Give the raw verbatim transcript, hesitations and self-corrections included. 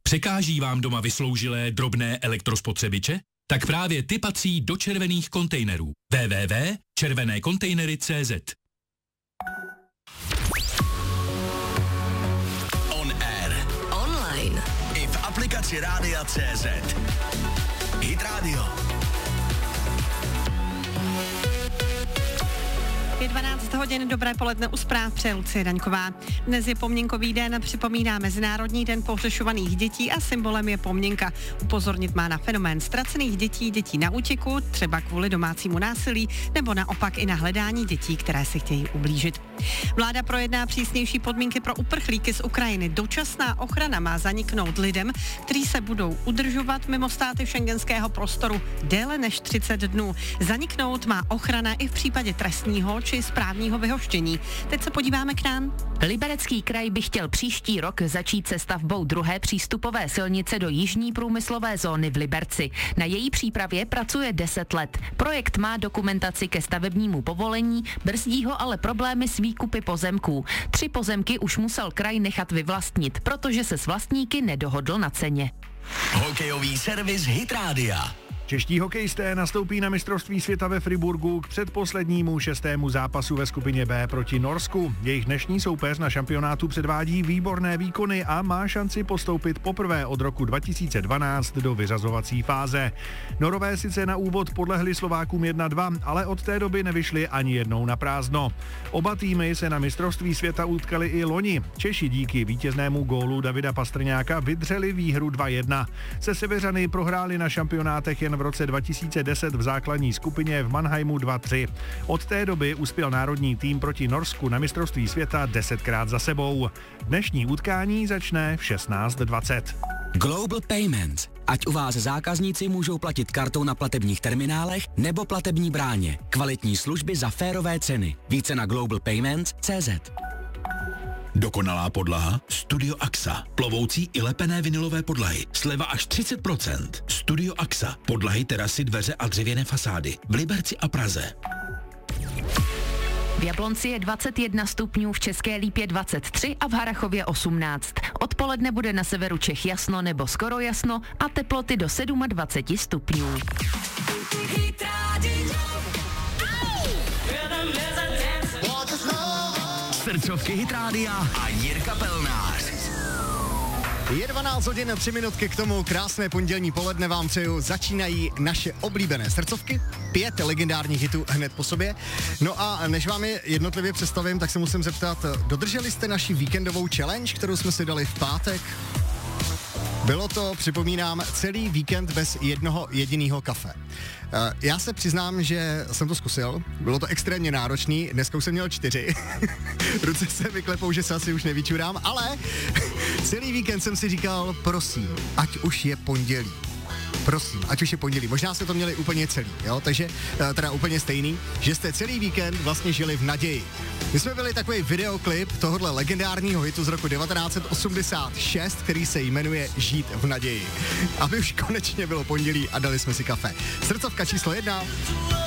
Překáží vám doma vysloužilé drobné elektrospotřebiče? Tak právě ty patří do červených kontejnerů. w w w tečka červené kontejnery tečka c z On air. Online. I v aplikaci Rádia tečka cé zet. Hit Radio. Je dvanáct hodin, dobré poledne u zpráv, přeje Lucie Daňková. Dnes je pomněnkový den, připomíná Mezinárodní den pohřešovaných dětí a symbolem je pomněnka. Upozornit má na fenomén ztracených dětí, dětí na útěku, třeba kvůli domácímu násilí, nebo naopak i na hledání dětí, které si chtějí ublížit. Vláda projedná přísnější podmínky pro uprchlíky z Ukrajiny. Dočasná ochrana má zaniknout lidem, kteří se budou udržovat mimo státy schengenského prostoru déle než třicet dnů. Zaniknout má ochrana i v případě trestního či správního vyhoštění. Teď se podíváme k nám. Liberecký kraj by chtěl příští rok začít se stavbou druhé přístupové silnice do jižní průmyslové zóny v Liberci. Na její přípravě pracuje deset let. Projekt má dokumentaci ke stavebnímu povolení, brzdí ho ale problémy s výkupy pozemků. Tři pozemky už musel kraj nechat vyvlastnit, protože se s vlastníky nedohodl na ceně. Hokejový servis Hit Rádia. Čeští hokejisté nastoupí na mistrovství světa ve Friburgu k předposlednímu šestému zápasu ve skupině B proti Norsku. Jejich dnešní soupeř na šampionátu předvádí výborné výkony a má šanci postoupit poprvé od roku dva tisíce dvanáct do vyřazovací fáze. Norové sice na úvod podlehli Slovákům jedna dva, ale od té doby nevyšli ani jednou na prázdno. Oba týmy se na mistrovství světa utkali i loni. Češi díky vítěznému gólu Davida Pastrňáka vydřeli výhru dva jedna. Se Severany prohráli na šampionátech jen v roce dva tisíce deset v základní skupině v Mannheimu dva tři. Od té doby uspěl národní tým proti Norsku na mistrovství světa desetkrát za sebou. Dnešní utkání začne v šestnáct dvacet. Global Payments. Ať u vás zákazníci můžou platit kartou na platebních terminálech nebo platební bráně. Kvalitní služby za férové ceny. Více na global payments tečka cé zet. Dokonalá podlaha? Studio Axa. Plovoucí i lepené vinylové podlahy. Sleva až třicet procent. Studio Axa. Podlahy, terasy, dveře a dřevěné fasády. V Liberci a Praze. V Jablonci je dvacet jedna stupňů, v České Lípě dvacet tři a v Harrachově osmnáct. Odpoledne bude na severu Čech jasno nebo skoro jasno a teploty do dvacet sedm stupňů. Srdcovky Hit Rádia a Jirka Pelnář. Je dvanáct hodin a tři minutky k tomu, krásné pondělní poledne vám přeju, začínají naše oblíbené srdcovky, pět legendárních hitů hned po sobě. No a než vám je jednotlivě představím, tak se musím zeptat, dodrželi jste naši víkendovou challenge, kterou jsme si dali v pátek? Bylo to, připomínám, celý víkend bez jednoho jediného kafe. Já se přiznám, že jsem to zkusil, bylo to extrémně náročný, dneska už jsem měl čtyři, ruce se vyklepou, že se asi už nevyčurám, ale celý víkend jsem si říkal, prosím, ať už je pondělí. Prosím, ať už je pondělí. Možná jste to měli úplně celý, jo? Takže teda úplně stejný, že jste celý víkend vlastně žili v naději. My jsme byli takový videoklip tohohle legendárního hitu z roku devatenáct set osmdesát šest, který se jmenuje Žít v naději. Aby už konečně bylo pondělí a dali jsme si kafe. Srdcovka číslo jedna.